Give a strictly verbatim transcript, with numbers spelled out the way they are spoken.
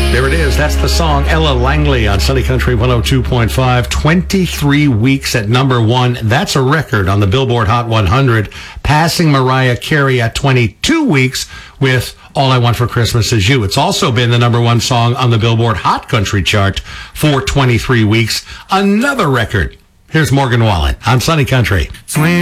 There it is. That's the song Ella Langley on Sunny Country one oh two point five. twenty-three weeks at number one. That's a record on the Billboard Hot one hundred, passing Mariah Carey at twenty-two weeks with All I Want for Christmas Is You. It's also been the number one song on the Billboard Hot Country chart for twenty-three weeks. Another record. Here's Morgan Wallen on Sunny Country.